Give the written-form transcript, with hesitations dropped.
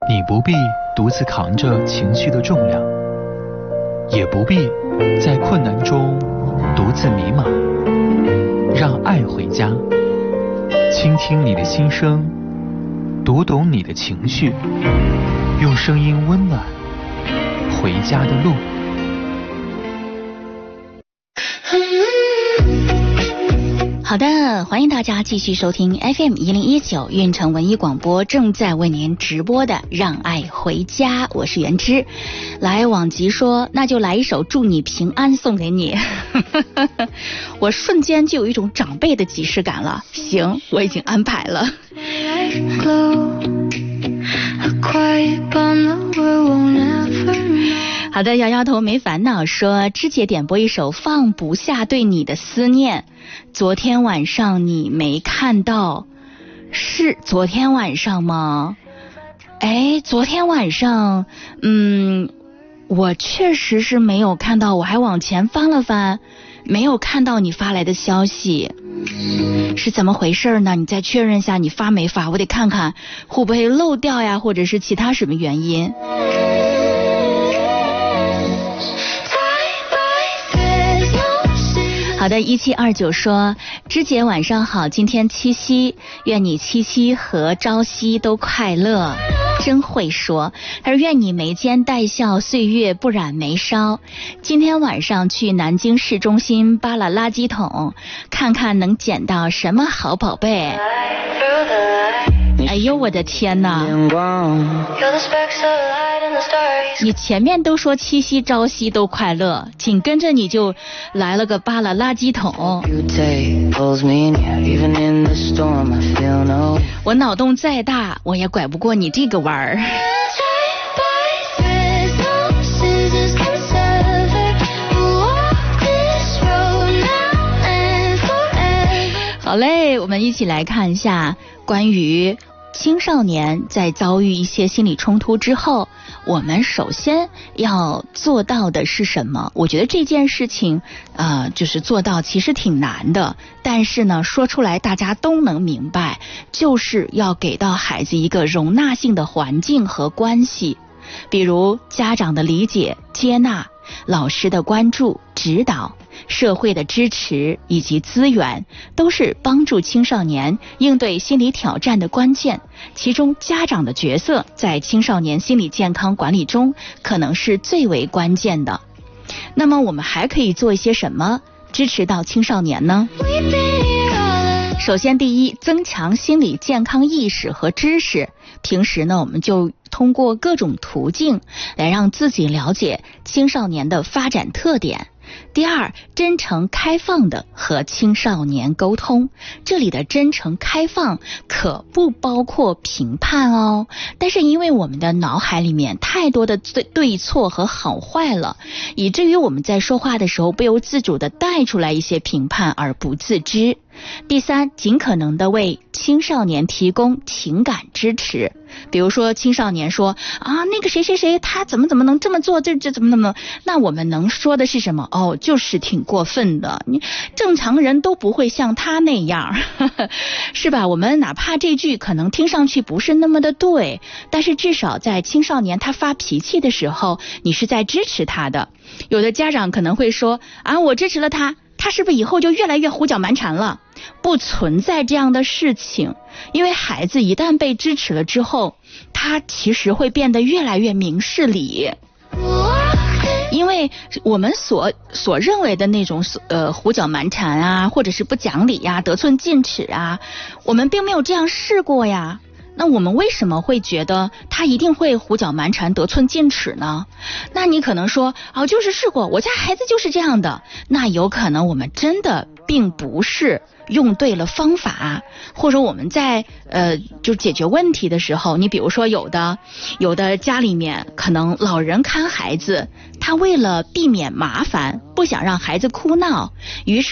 你不必独自扛着情绪的重量，也不必在困难中独自迷茫。让爱回家，倾听你的心声，读懂你的情绪，用声音温暖回家的路。 好的，欢迎大家继续收听 FM1019 运城文艺广播正在为您直播的让爱回家，我是袁之。来，往吉说那就来一首祝你平安送给你。我瞬间就有一种长辈的即视感了。行，我已经安排了。好的，摇摇头没烦恼说，芝姐点播一首放不下对你的思念。昨天晚上你没看到，是昨天晚上吗？哎，昨天晚上我确实是没有看到，我还往前翻了翻，没有看到你发来的消息，是怎么回事呢？你再确认一下你发没发，我得看看会不会漏掉呀，或者是其他什么原因。好的，1729说，芝姐晚上好，今天七夕，愿你七夕和朝夕都快乐。真会说，他说愿你眉间带笑，岁月不染眉梢。今天晚上去南京市中心扒拉垃圾桶，看看能捡到什么好宝贝。哎呦我的天哪，你前面都说七夕朝夕都快乐，紧跟着你就来了个扒拉垃圾桶。我脑洞再大我也拐不过你这个弯儿。好嘞，我们一起来看一下关于青少年在遭遇一些心理冲突之后，我们首先要做到的是什么？我觉得这件事情就是做到其实挺难的，但是呢说出来大家都能明白，就是要给到孩子一个容纳性的环境和关系，比如家长的理解接纳，老师的关注指导，社会的支持以及资源，都是帮助青少年应对心理挑战的关键。其中家长的角色在青少年心理健康管理中可能是最为关键的。那么我们还可以做一些什么支持到青少年呢？首先第一，增强心理健康意识和知识。平时呢，我们就通过各种途径来让自己了解青少年的发展特点。第二，真诚开放的和青少年沟通。这里的真诚开放可不包括评判哦，但是因为我们的脑海里面太多的对错和好坏了，以至于我们在说话的时候不由自主地带出来一些评判而不自知。第三，尽可能的为青少年提供情感支持。比如说青少年说那个谁谁谁他怎么能这么做，这怎么，那我们能说的是什么？就是挺过分的，你正常人都不会像他那样是吧？我们哪怕这句可能听上去不是那么的对，但是至少在青少年他发脾气的时候，你是在支持他的。有的家长可能会说我支持了他是不是以后就越来越胡搅蛮缠了？不存在这样的事情，因为孩子一旦被支持了之后，他其实会变得越来越明事理。因为我们所认为的那种胡搅蛮缠或者是不讲理得寸进尺我们并没有这样试过呀。那我们为什么会觉得他一定会胡搅蛮缠得寸进尺呢？那你可能说就是试过，我家孩子就是这样的。那有可能我们真的并不是用对了方法，或者我们在就解决问题的时候，你比如说有的家里面可能老人看孩子，他为了避免麻烦，不想让孩子哭闹，于是